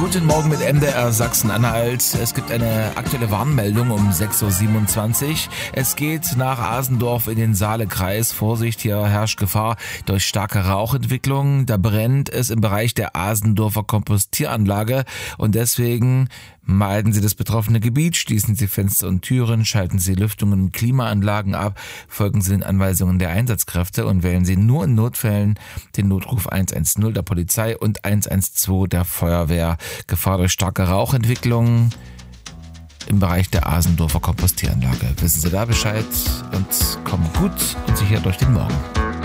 Guten Morgen mit MDR Sachsen-Anhalt. Es gibt eine aktuelle Warnmeldung um 6.27 Uhr. Es geht nach Asendorf in den Saalekreis. Vorsicht, hier herrscht Gefahr durch starke Rauchentwicklung. Da brennt es im Bereich der Asendorfer Kompostieranlage und deswegen meiden Sie das betroffene Gebiet, schließen Sie Fenster und Türen, schalten Sie Lüftungen und Klimaanlagen ab, folgen Sie den Anweisungen der Einsatzkräfte und wählen Sie nur in Notfällen den Notruf 110 der Polizei und 112 der Feuerwehr. Gefahr durch starke Rauchentwicklung im Bereich der Asendorfer Kompostieranlage. Wissen Sie da Bescheid und kommen gut und sicher durch den Morgen.